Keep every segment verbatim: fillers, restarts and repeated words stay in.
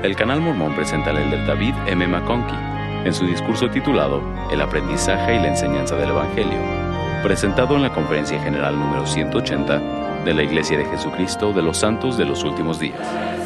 El Canal Mormón presenta al elder David M. McConkie en su discurso titulado El aprendizaje y la enseñanza del Evangelio, presentado en la Conferencia General número ciento ochenta de la Iglesia de Jesucristo de los Santos de los Últimos Días.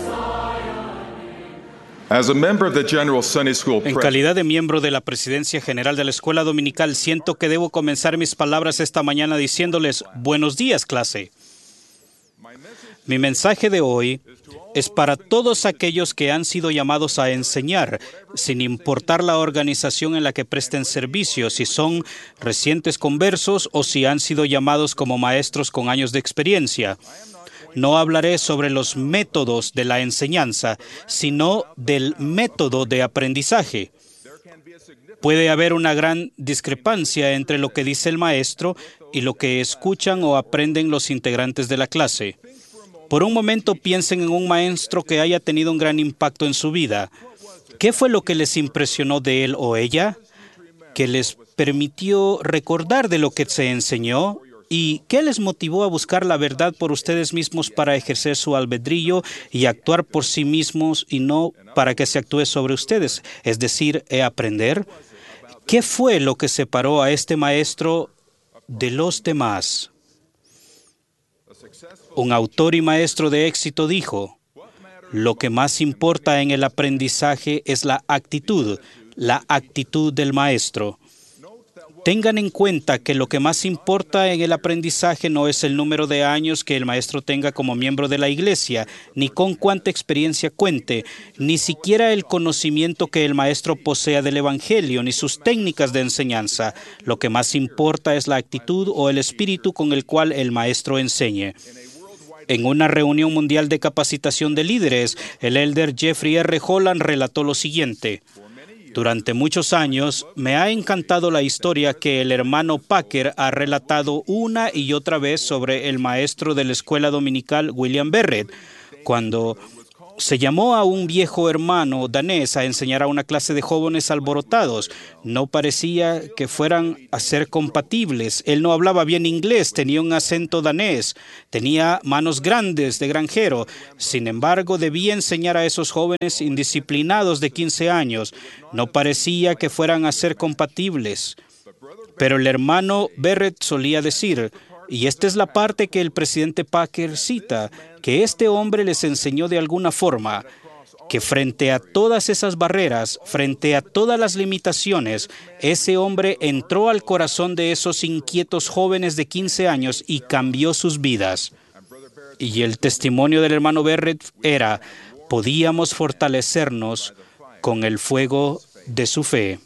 En calidad de miembro de la Presidencia General de la Escuela Dominical, siento que debo comenzar mis palabras esta mañana diciéndoles buenos días, clase. Mi mensaje de hoy es para todos aquellos que han sido llamados a enseñar, sin importar la organización en la que presten servicio, si son recientes conversos o si han sido llamados como maestros con años de experiencia. No hablaré sobre los métodos de la enseñanza, sino del método de aprendizaje. Puede haber una gran discrepancia entre lo que dice el maestro y lo que escuchan o aprenden los integrantes de la clase. Por un momento piensen en un maestro que haya tenido un gran impacto en su vida. ¿Qué fue lo que les impresionó de él o ella? ¿Qué les permitió recordar de lo que se enseñó? ¿Y qué les motivó a buscar la verdad por ustedes mismos para ejercer su albedrío y actuar por sí mismos y no para que se actúe sobre ustedes? Es decir, ¿e aprender? ¿Qué fue lo que separó a este maestro de los demás? Un autor y maestro de éxito dijo, lo que más importa en el aprendizaje es la actitud, la actitud del maestro. Tengan en cuenta que lo que más importa en el aprendizaje no es el número de años que el maestro tenga como miembro de la iglesia, ni con cuánta experiencia cuente, ni siquiera el conocimiento que el maestro posea del evangelio, ni sus técnicas de enseñanza. Lo que más importa es la actitud o el espíritu con el cual el maestro enseñe. En una reunión mundial de capacitación de líderes, el elder Jeffrey R. Holland relató lo siguiente. Durante muchos años, me ha encantado la historia que el hermano Packer ha relatado una y otra vez sobre el maestro de la escuela dominical, William Barrett, cuando se llamó a un viejo hermano danés a enseñar a una clase de jóvenes alborotados. No parecía que fueran a ser compatibles. Él no hablaba bien inglés, tenía un acento danés, tenía manos grandes de granjero. Sin embargo, debía enseñar a esos jóvenes indisciplinados de quince años. No parecía que fueran a ser compatibles. Pero el hermano Barrett solía decir, y esta es la parte que el presidente Packer cita, que este hombre les enseñó de alguna forma que frente a todas esas barreras, frente a todas las limitaciones, ese hombre entró al corazón de esos inquietos jóvenes de quince años y cambió sus vidas. Y el testimonio del hermano Barrett era, podíamos fortalecernos con el fuego de su fe.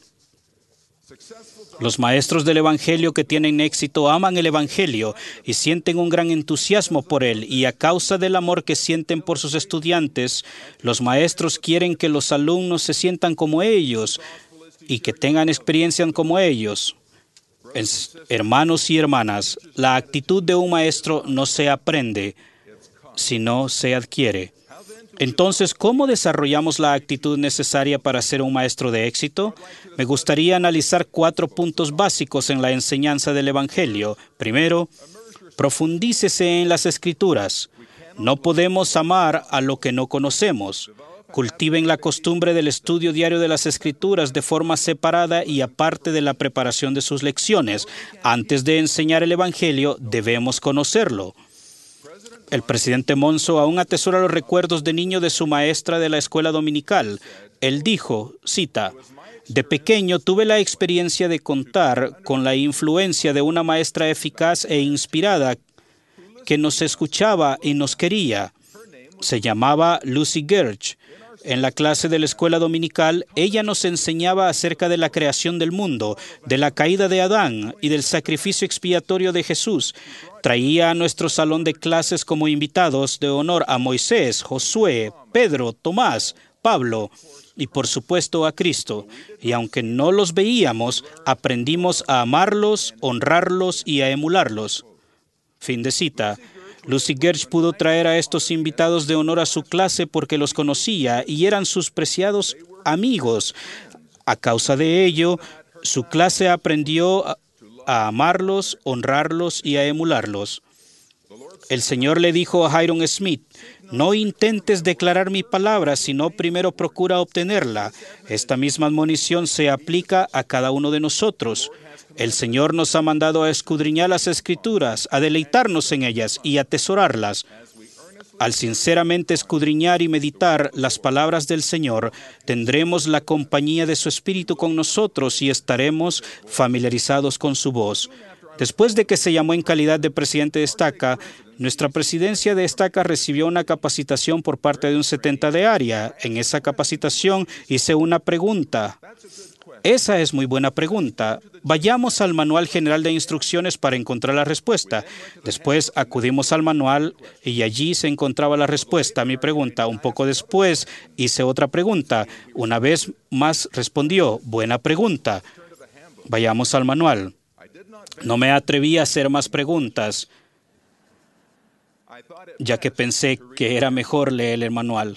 Los maestros del Evangelio que tienen éxito aman el Evangelio y sienten un gran entusiasmo por él, y a causa del amor que sienten por sus estudiantes, los maestros quieren que los alumnos se sientan como ellos y que tengan experiencia como ellos. Es, hermanos y hermanas, la actitud de un maestro no se aprende, sino se adquiere. Entonces, ¿cómo desarrollamos la actitud necesaria para ser un maestro de éxito? Me gustaría analizar cuatro puntos básicos en la enseñanza del Evangelio. Primero, profundícese en las Escrituras. No podemos amar a lo que no conocemos. Cultiven la costumbre del estudio diario de las Escrituras de forma separada y aparte de la preparación de sus lecciones. Antes de enseñar el Evangelio, debemos conocerlo. El presidente Monzo aún atesora los recuerdos de niño de su maestra de la escuela dominical. Él dijo, cita, de pequeño tuve la experiencia de contar con la influencia de una maestra eficaz e inspirada que nos escuchaba y nos quería. Se llamaba Lucy Gersh. En la clase de la escuela dominical, ella nos enseñaba acerca de la creación del mundo, de la caída de Adán y del sacrificio expiatorio de Jesús. Traía a nuestro salón de clases como invitados de honor a Moisés, Josué, Pedro, Tomás, Pablo y por supuesto a Cristo. Y aunque no los veíamos, aprendimos a amarlos, honrarlos y a emularlos. Fin de cita. Lucy Gersh pudo traer a estos invitados de honor a su clase porque los conocía y eran sus preciados amigos. A causa de ello, su clase aprendió a amarlos, honrarlos y a emularlos. El Señor le dijo a Hyrum Smith: no intentes declarar mi palabra, sino primero procura obtenerla. Esta misma admonición se aplica a cada uno de nosotros. El Señor nos ha mandado a escudriñar las Escrituras, a deleitarnos en ellas y a atesorarlas. Al sinceramente escudriñar y meditar las palabras del Señor, tendremos la compañía de su Espíritu con nosotros y estaremos familiarizados con su voz. Después de que se llamó en calidad de presidente de Estaca, nuestra presidencia de Estaca recibió una capacitación por parte de un setenta de área. En esa capacitación hice una pregunta. Esa es muy buena pregunta. Vayamos al Manual General de Instrucciones para encontrar la respuesta. Después acudimos al manual y allí se encontraba la respuesta a mi pregunta. Un poco después hice otra pregunta. Una vez más respondió: buena pregunta. Vayamos al manual. No me atreví a hacer más preguntas, ya que pensé que era mejor leer el manual.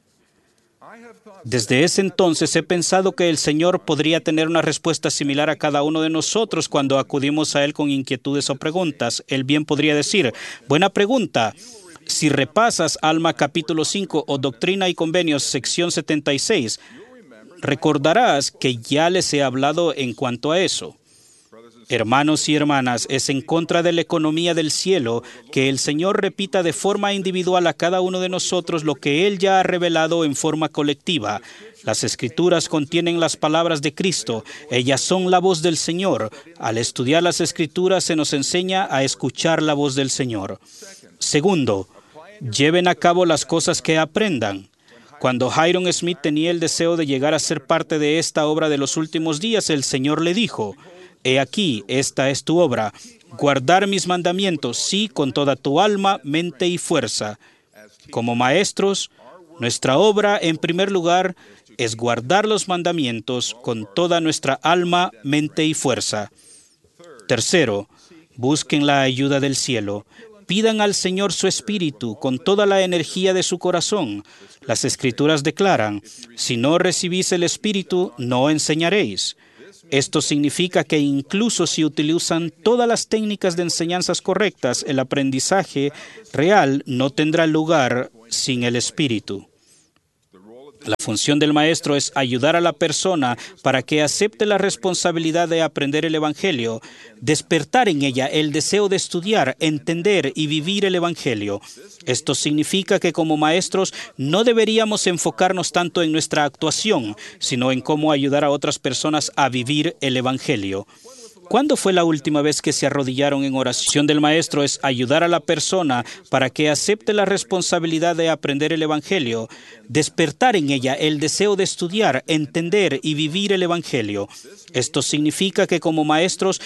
Desde ese entonces he pensado que el Señor podría tener una respuesta similar a cada uno de nosotros cuando acudimos a Él con inquietudes o preguntas. Él bien podría decir: buena pregunta. Si repasas Alma capítulo cinco o Doctrina y Convenios sección setenta y seis, recordarás que ya les he hablado en cuanto a eso. Hermanos y hermanas, es en contra de la economía del cielo que el Señor repita de forma individual a cada uno de nosotros lo que Él ya ha revelado en forma colectiva. Las Escrituras contienen las palabras de Cristo. Ellas son la voz del Señor. Al estudiar las Escrituras se nos enseña a escuchar la voz del Señor. Segundo, lleven a cabo las cosas que aprendan. Cuando Hyrum Smith tenía el deseo de llegar a ser parte de esta obra de los últimos días, el Señor le dijo: he aquí, esta es tu obra, guardar mis mandamientos, sí, con toda tu alma, mente y fuerza. Como maestros, nuestra obra, en primer lugar, es guardar los mandamientos con toda nuestra alma, mente y fuerza. Tercero, busquen la ayuda del cielo. Pidan al Señor su Espíritu con toda la energía de su corazón. Las Escrituras declaran: si no recibís el Espíritu, no enseñaréis. Esto significa que incluso si utilizan todas las técnicas de enseñanzas correctas, el aprendizaje real no tendrá lugar sin el Espíritu. La función del maestro es ayudar a la persona para que acepte la responsabilidad de aprender el Evangelio, despertar en ella el deseo de estudiar, entender y vivir el Evangelio. Esto significa que como maestros no deberíamos enfocarnos tanto en nuestra actuación, sino en cómo ayudar a otras personas a vivir el Evangelio. ¿Cuándo fue la última vez que se arrodillaron en oración? Del maestro es ayudar a la persona para que acepte la responsabilidad de aprender el Evangelio, despertar en ella el deseo de estudiar, entender y vivir el Evangelio. Esto significa que como maestros